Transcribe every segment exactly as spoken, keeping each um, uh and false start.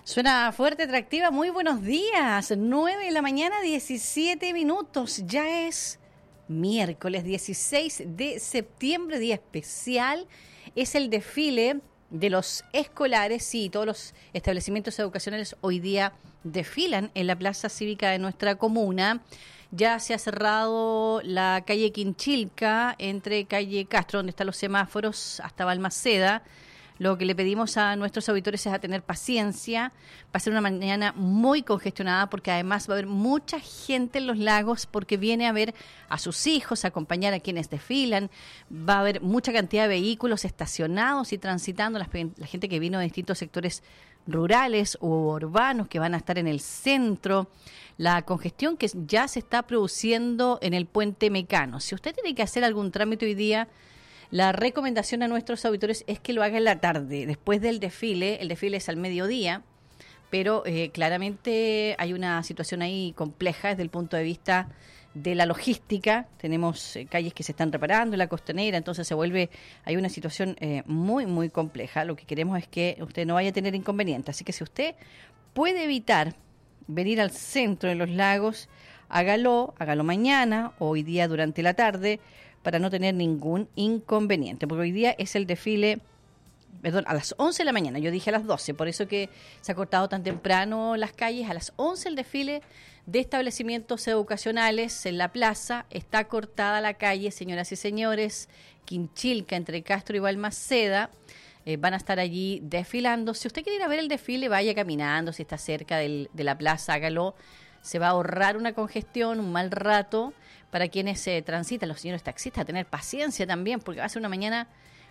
Suena fuerte, atractiva. Muy buenos días. nueve de la mañana, diecisiete minutos. Ya es miércoles dieciséis de septiembre, día especial. Es el desfile de los escolares. Sí, todos los establecimientos educacionales hoy día desfilan en la plaza cívica de nuestra comuna. Ya se ha cerrado la calle Quinchilca entre calle Castro, donde están los semáforos, hasta Balmaceda. Lo que le pedimos a nuestros auditores es a tener paciencia. Va a ser una mañana muy congestionada porque además va a haber mucha gente en los lagos porque viene a ver a sus hijos, a acompañar a quienes desfilan. Va a haber mucha cantidad de vehículos estacionados y transitando, la, la gente que vino de distintos sectores rurales u urbanos que van a estar en el centro. La congestión que ya se está produciendo en el puente Mecano. Si usted tiene que hacer algún trámite hoy día, la recomendación a nuestros auditores es que lo haga en la tarde, después del desfile. El desfile es al mediodía, pero eh, claramente hay una situación ahí compleja desde el punto de vista de la logística. Tenemos eh, calles que se están reparando en la costanera, entonces se vuelve, hay una situación eh, muy, muy compleja. Lo que queremos es que usted no vaya a tener inconvenientes. Así que si usted puede evitar venir al centro de los lagos, hágalo, hágalo mañana o hoy día durante la tarde, para no tener ningún inconveniente, porque hoy día es el desfile, perdón, a las once de la mañana, yo dije a las doce, por eso que se ha cortado tan temprano las calles. A las once el desfile de establecimientos educacionales en la plaza. Está cortada la calle, señoras y señores, Quinchilca entre Castro y Balmaceda. Eh, van a estar allí desfilando. Si usted quiere ir a ver el desfile, vaya caminando, si está cerca del, de la plaza, hágalo. Se va a ahorrar una congestión, un mal rato para quienes se eh, transitan, los señores taxistas, a tener paciencia también, porque va a ser una mañana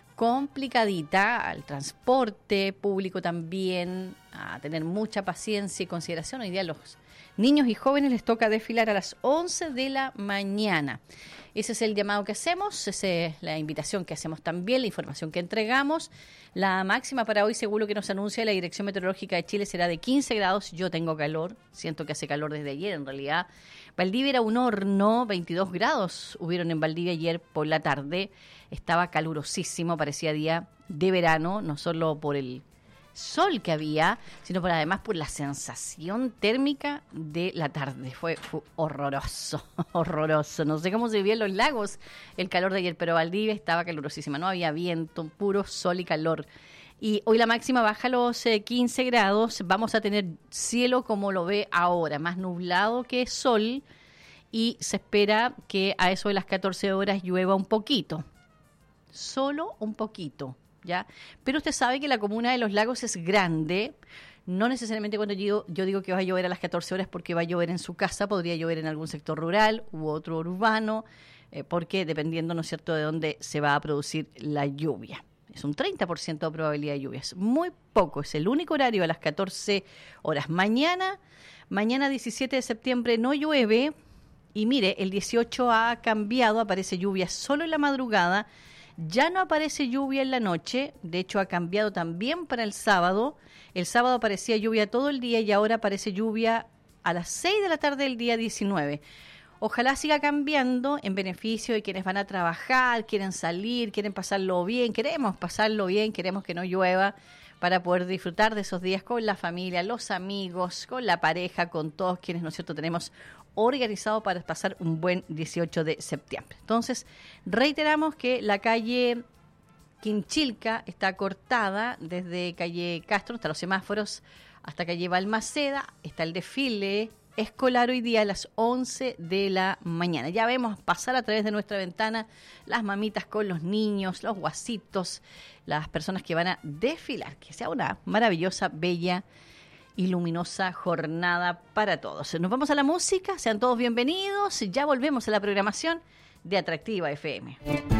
complicadita, al transporte público también, a tener mucha paciencia y consideración. Hoy día a los niños y jóvenes les toca desfilar a las once de la mañana. Ese es el llamado que hacemos, esa es la invitación que hacemos también, la información que entregamos. La máxima para hoy, según lo que nos anuncia la Dirección Meteorológica de Chile, será de quince grados. Yo tengo calor, siento que hace calor desde ayer en realidad. Valdivia era un horno, veintidós grados hubieron en Valdivia ayer por la tarde. Estaba calurosísimo, parecía día de verano, no solo por el sol que había, sino por además por la sensación térmica de la tarde. Fue, fue horroroso, horroroso. No sé cómo se vivía en los lagos el calor de ayer, pero Valdivia estaba calurosísima. No había viento, puro sol y calor. Y hoy la máxima baja a los eh, quince grados. Vamos a tener cielo como lo ve ahora, más nublado que sol. Y se espera que a eso de las catorce horas llueva un poquito. Solo un poquito. ¿Ya? Pero usted sabe que la comuna de Los Lagos es grande, no necesariamente cuando yo, yo digo que va a llover a las catorce horas porque va a llover en su casa, podría llover en algún sector rural u otro urbano, eh, porque dependiendo, ¿no es cierto?, de dónde se va a producir la lluvia. Es un treinta por ciento de probabilidad de lluvia, es muy poco, es el único horario a las catorce horas. Mañana, mañana diecisiete de septiembre no llueve y mire, el dieciocho ha cambiado, aparece lluvia solo en la madrugada. Ya no aparece lluvia en la noche, de hecho ha cambiado también para el sábado. El sábado aparecía lluvia todo el día y ahora aparece lluvia a las seis de la tarde del día diecinueve. Ojalá siga cambiando en beneficio de quienes van a trabajar, quieren salir, quieren pasarlo bien, queremos pasarlo bien, queremos que no llueva para poder disfrutar de esos días con la familia, los amigos, con la pareja, con todos quienes, ¿no es cierto?, tenemos organizado para pasar un buen dieciocho de septiembre. Entonces, reiteramos que la calle Quinchilca está cortada desde calle Castro hasta los semáforos, hasta calle Balmaceda. Está el desfile escolar hoy día a las once de la mañana. Ya vemos pasar a través de nuestra ventana las mamitas con los niños, los guasitos, las personas que van a desfilar. Que sea una maravillosa, bella y luminosa jornada para todos. Nos vamos a la música, sean todos bienvenidos. Ya volvemos a la programación de Atractiva F M.